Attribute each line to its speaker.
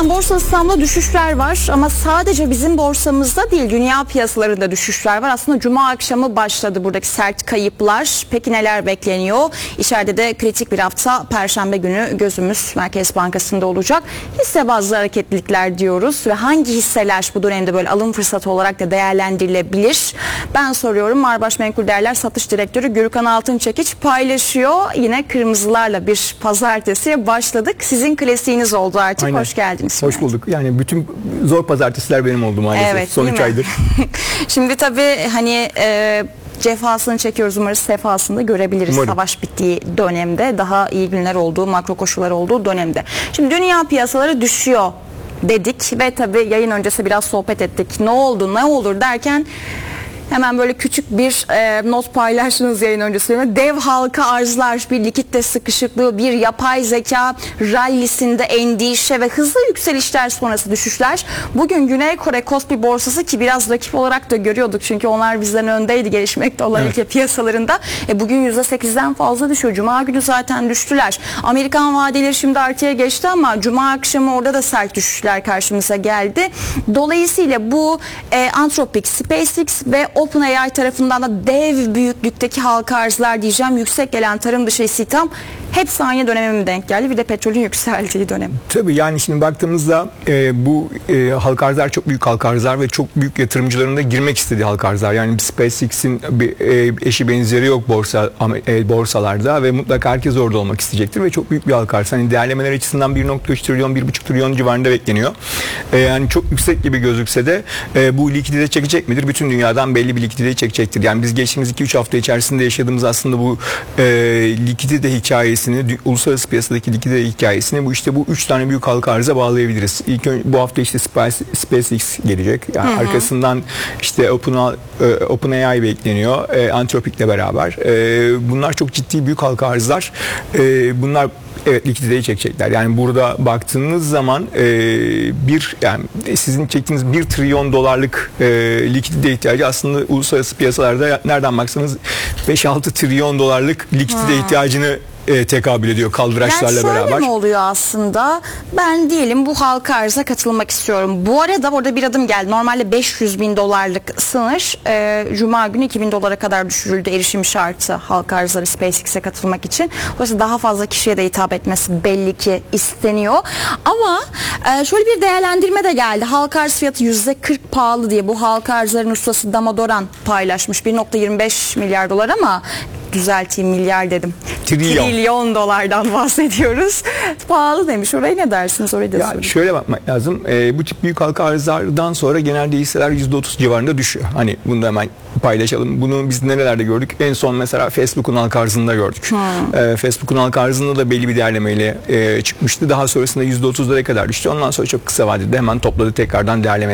Speaker 1: Efendim Borsa İstanbul'da düşüşler var ama sadece bizim borsamızda değil, dünya piyasalarında düşüşler var. Aslında Cuma akşamı başladı buradaki sert kayıplar. Peki neler bekleniyor? İçeride de kritik bir hafta Perşembe günü gözümüz Merkez Bankası'nda olacak. Hisse bazlı hareketlilikler diyoruz ve hangi hisseler bu dönemde böyle alım fırsatı olarak da değerlendirilebilir? Ben soruyorum. Marbaş Menkul Değerler Satış Direktörü Gürkan Altınçekiç paylaşıyor. Yine kırmızılarla bir pazartesiye başladık. Sizin klasiğiniz oldu artık.
Speaker 2: Aynen.
Speaker 1: Hoş geldiniz.
Speaker 2: Hoş bulduk. Yani bütün zor pazartesiler benim oldu maalesef.
Speaker 1: Evet,
Speaker 2: son 3 aydır.
Speaker 1: Şimdi tabii hani cefasını çekiyoruz, umarız sefasını da görebiliriz.
Speaker 2: Umarım.
Speaker 1: Savaş bittiği dönemde, daha iyi günler olduğu, makro koşullar olduğu dönemde. Şimdi dünya piyasaları düşüyor dedik ve tabii yayın öncesi biraz sohbet ettik. Ne oldu, ne olur derken hemen böyle küçük bir not paylaştınız yayın öncesinde. Dev halka arzlar, bir likitte sıkışıklığı, bir yapay zeka rallisinde endişe ve hızlı yükselişler sonrası düşüşler. Bugün Güney Kore Kospi borsası, ki biraz rakip olarak da görüyorduk çünkü onlar bizden öndeydi gelişmekte olan ülke piyasalarında. Bugün %8'den fazla düşüyor. Cuma günü zaten düştüler. Amerikan vadeleri şimdi artıya geçti ama Cuma akşamı orada da sert düşüşler karşımıza geldi. Dolayısıyla bu Anthropic, SpaceX ve OpenAI tarafından da dev büyüklükteki halka arzlar diyeceğim, yüksek gelen tarım dışı istihdam hepsi aynı döneme mi denk geldi? Bir de petrolün yükseldiği dönem.
Speaker 2: Tabii yani şimdi baktığımızda bu halka arzlar çok büyük halka arzlar ve çok büyük yatırımcıların da girmek istediği halka arzlar. Yani SpaceX'in eşi benzeri yok borsalarda ve mutlaka herkes orada olmak isteyecektir ve çok büyük bir halka arz. Hani değerlemeler açısından 1.3 trilyon, 1.5 trilyon civarında bekleniyor. Yani çok yüksek gibi gözükse de bu likidite çekecek midir? Bütün dünyadan belli bir likidite çekecektir. Yani biz geçtiğimiz 2-3 hafta içerisinde yaşadığımız aslında bu likidite hikayesi, uluslararası piyasadaki likidite hikayesini bu 3 tane büyük halka arıza bağlayabiliriz. İlk önce bu hafta SpaceX gelecek. Yani arkasından OpenAI bekleniyor. Anthropic'le beraber. Bunlar çok ciddi büyük halka arzlar. Bunlar evet likiditeyi çekecekler. Yani burada baktığınız zaman yani sizin çektiğiniz 1 trilyon dolarlık likidite ihtiyacı aslında uluslararası piyasalarda nereden baksanız 5-6 trilyon dolarlık likidite ihtiyacını tekabül ediyor kaldıraçlarla beraber.
Speaker 1: Yani şöyle mi oluyor aslında? Ben diyelim bu halka arza katılmak istiyorum. Bu arada orada bir adım geldi. Normalde 500 bin dolarlık sınır Cuma günü 2000 dolara kadar düşürüldü erişim şartı halka arzları SpaceX'e katılmak için. Dolayısıyla daha fazla kişiye de hitap etmesi belli ki isteniyor. Ama şöyle bir değerlendirme de geldi. Halka arz fiyatı %40 pahalı diye bu halka arzların ustası Damodoran paylaşmış. 1.25 milyar dolar ama düzelteyim, milyar dedim. Trilyon dolardan bahsediyoruz. Pahalı demiş. Oraya ne dersiniz? Orayı da
Speaker 2: ya şöyle bakmak lazım. Bu tip büyük halka arzlardan sonra genelde hisseler %30 civarında düşüyor. Hani bunu da hemen paylaşalım. Bunu biz nerelerde gördük? En son mesela Facebook'un halka arzında gördük. Facebook'un halka arzında da belli bir değerlemeyle çıkmıştı. Daha sonrasında %30'lara kadar düştü. Ondan sonra çok kısa vadede hemen topladı, tekrardan değerleme